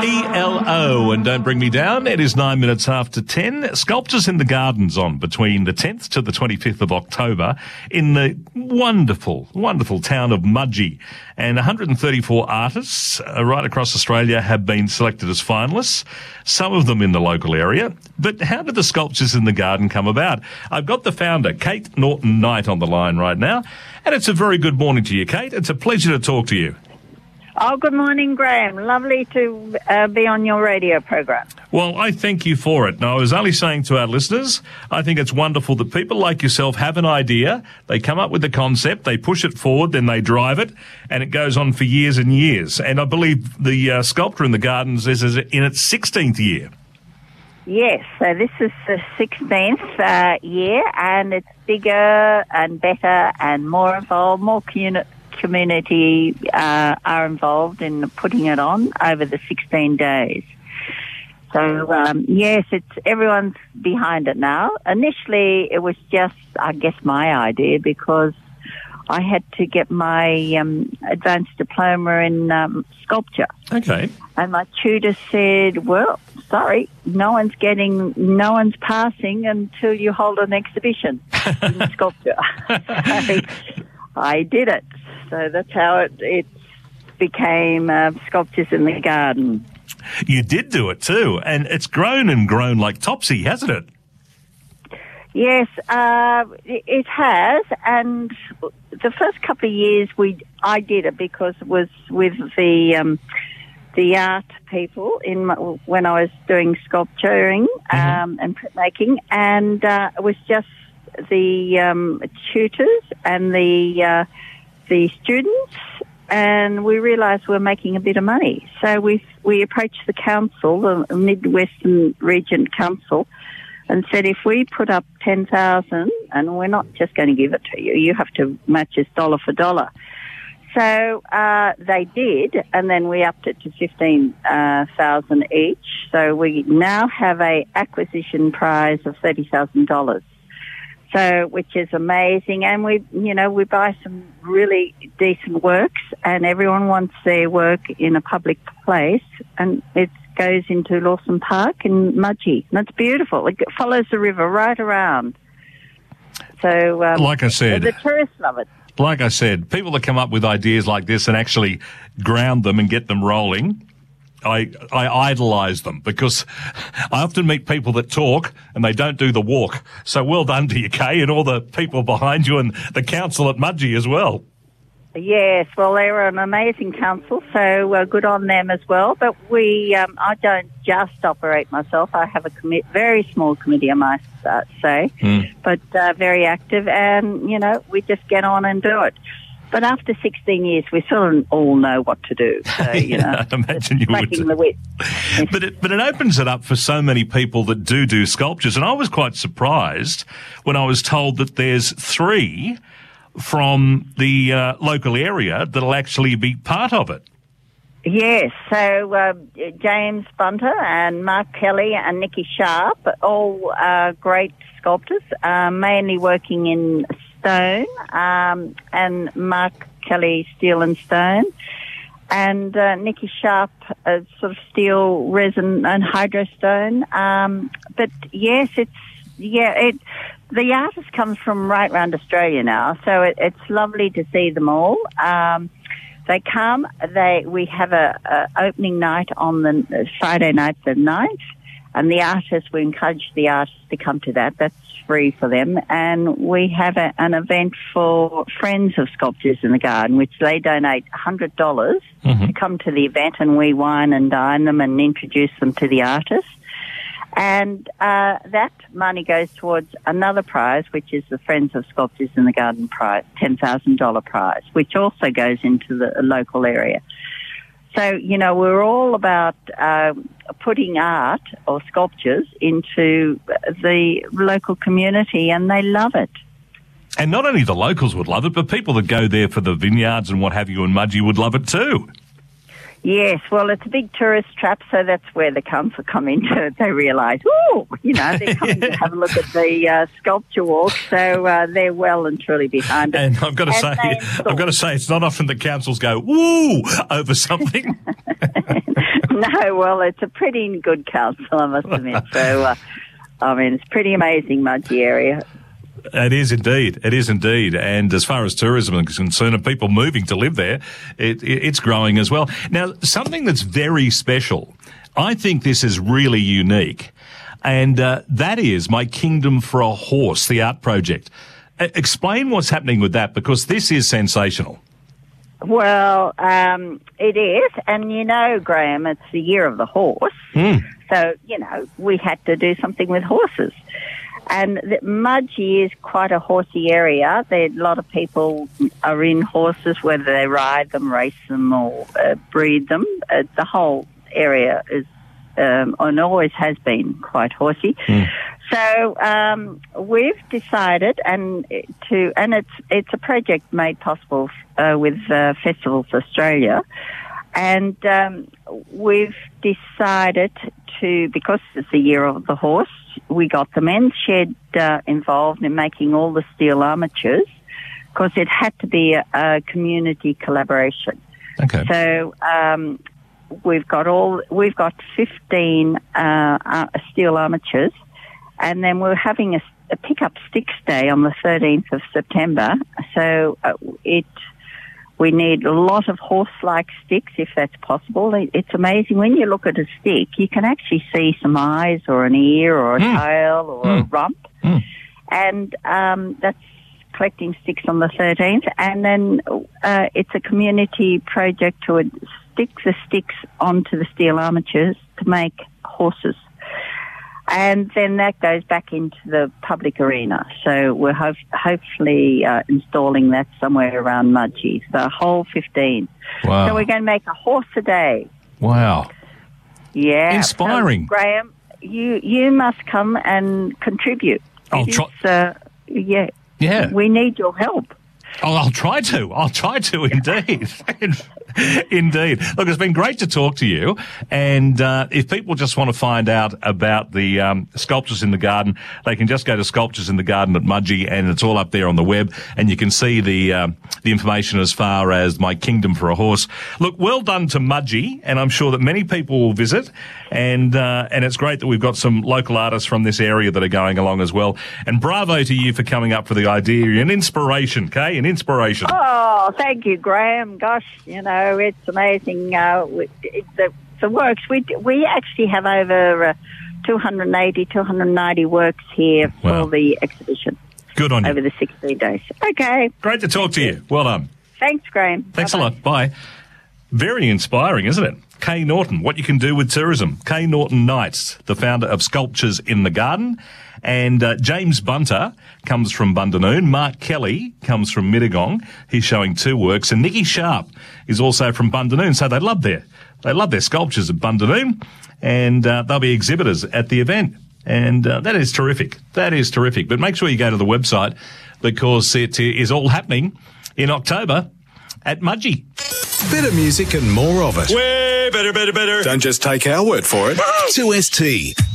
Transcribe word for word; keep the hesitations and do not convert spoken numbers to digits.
E L O, and don't bring me down. It is nine minutes after ten. Sculptures in the Gardens on between the tenth to the twenty-fifth of October in the wonderful, wonderful town of Mudgee. And one hundred thirty-four artists uh, right across Australia have been selected as finalists, some of them in the local area. But how did the Sculptures in the Garden come about? I've got the founder, Kate Norton-Knight, on the line right now. And it's a very good morning to you, Kate. It's a pleasure to talk to you. Oh, good morning, Graham. Lovely to uh, be on your radio program. Well, I thank you for it. Now, I was only saying to our listeners, I think it's wonderful that people like yourself have an idea, they come up with a concept, they push it forward, then they drive it, and it goes on for years and years. And I believe the uh, Sculpture in the Gardens is in its sixteenth year. Yes, so this is the sixteenth uh, year, and it's bigger and better and more involved, more community. community uh, are involved in putting it on over the sixteen days. So, um, yes, it's everyone's behind it now. Initially, it was just, I guess, my idea because I had to get my um, advanced diploma in um, sculpture. Okay. And my tutor said, well, sorry, no one's getting, no one's passing until you hold an exhibition in sculpture. So I did it. So that's how it, it became uh, Sculptures in the Garden. You did do it too, and it's grown and grown like Topsy, hasn't it? Yes, uh, it has, and the first couple of years we I did it because it was with the um, the art people in my, when I was doing sculpturing um, mm-hmm. and printmaking, and uh, it was just the um, tutors and the uh, the students, and we realised we were making a bit of money. So we we approached the council, the Mid-Western Region Council, and said, if we put up ten thousand, and we're not just going to give it to you, you have to match us dollar for dollar. So uh, they did, and then we upped it to fifteen thousand each. So we now have a acquisition prize of thirty thousand dollars. So, which is amazing, and we, you know, we buy some really decent works, and everyone wants their work in a public place, and it goes into Lawson Park in Mudgee, and it's beautiful. It follows the river right around. So, um, like I said, the tourists love it. Like I said, people that come up with ideas like this and actually ground them and get them rolling, I, I idolise them because I often meet people that talk and they don't do the walk. So well done to you, Kay, and all the people behind you and the council at Mudgee as well. Yes, well, they're an amazing council, so uh, good on them as well. But we, um, I don't just operate myself. I have a commi- very small committee, I must uh, say, mm. but uh, very active, and, you know, we just get on and do it. But after sixteen years, we sort of all know what to do. So, you know, I imagine you would. The whip. but it, but it opens it up for so many people that do do sculptures. And I was quite surprised when I was told that there's three from the uh, local area that'll actually be part of it. Yes. So uh, James Bunter and Mark Kelly and Nikki Sharp, all uh, great sculptors, uh, mainly working in stone, um, and Mark Kelly steel and stone, and uh, Nikki Sharp uh, sort of steel, resin and hydrostone. Um, but yes, it's yeah, it the artist comes from right around Australia now, so it, it's lovely to see them all. Um, they come. They we have a, a opening night on the uh, Friday night, the ninth, and the artists. We encourage the artists to come to that. That's free for them, and we have a, an event for Friends of Sculptures in the Garden, which they donate one hundred dollars mm-hmm. to come to the event, and we wine and dine them and introduce them to the artists. And uh, that money goes towards another prize, which is the Friends of Sculptures in the Garden prize, ten thousand dollars prize, which also goes into the local area. So, you know, we're all about uh, putting art or sculptures into the local community, and they love it. And not only the locals would love it, but people that go there for the vineyards and what have you in Mudgee would love it too. Yes, well, it's a big tourist trap, so that's where the council come into it. They realise, oh, you know, they're coming to have a look at the uh, sculpture walk, so uh, they're well and truly behind it. And I've got to and say, I've got to say, it's not often the councils go woo over something. No, well, it's a pretty good council, I must admit. So, uh, I mean, it's pretty amazing, Mudgee area. It is indeed. It is indeed. And as far as tourism is concerned and people moving to live there, it, it, it's growing as well. Now, something that's very special, I think this is really unique, and uh, that is My Kingdom for a Horse, the art project. Uh, explain what's happening with that, because this is sensational. Well, um, it is. And, you know, Graham, it's the year of the horse. Mm. So, you know, we had to do something with horses. And the Mudgee is quite a horsey area. There, a lot of people are in horses, whether they ride them, race them, or uh, breed them. Uh, the whole area is, um, and always has been, quite horsey. Mm. So um, we've decided, and to, and it's it's a project made possible uh, with uh, Festivals Australia, and um, we've decided to, because it's the year of the horse, we got the men's shed uh, involved in making all the steel armatures, because it had to be a, a community collaboration. Okay. So um, we've got all we've got fifteen uh, uh, steel armatures, and then we're having a, a pick-up sticks day on the thirteenth of September. So uh, it. We need a lot of horse-like sticks, if that's possible. It's amazing. When you look at a stick, you can actually see some eyes or an ear or a mm. tail or mm. a rump. Mm. And um, that's collecting sticks on the thirteenth. And then uh, it's a community project to stick the sticks onto the steel armatures to make horses. And then that goes back into the public arena. So we're ho- hopefully uh, installing that somewhere around Mudgee, the whole fifteen. Wow. So we're going to make a horse a day. Wow. Yeah. Inspiring. So, Graham, you you must come and contribute. I'll try. Uh, yeah. Yeah. We need your help. Oh, I'll try to. I'll try to, indeed. Indeed. Look, it's been great to talk to you. And uh, if people just want to find out about the um, Sculptures in the Garden, they can just go to Sculptures in the Garden at Mudgee, and it's all up there on the web. And you can see the um, the information as far as My Kingdom for a Horse. Look, well done to Mudgee, and I'm sure that many people will visit. And uh, and it's great that we've got some local artists from this area that are going along as well. And bravo to you for coming up for the idea. An inspiration, Kay, an inspiration. Oh, thank you, Graham. Gosh, you know, it's amazing. Uh, it, the, the works, we we actually have over uh, two hundred eighty, two hundred ninety works here for wow. the exhibition. Good on you. Over the sixteen days. Okay. Great to talk to you. Well done. Thanks, Graham. Thanks Bye-bye. a lot. Bye. Very inspiring, isn't it? Kay Norton, what you can do with tourism. Kay Norton Knights, the founder of Sculptures in the Garden. And uh, James Bunter comes from Bundanoon. Mark Kelly comes from Mittagong. He's showing two works. And Nikki Sharp is also from Bundanoon. So they love their, they love their sculptures at Bundanoon. And uh, they'll be exhibitors at the event. And uh, that is terrific. That is terrific. But make sure you go to the website, because it is all happening in October at Mudgee. Better music and more of it. Way better, better, better. Don't just take our word for it. two S T.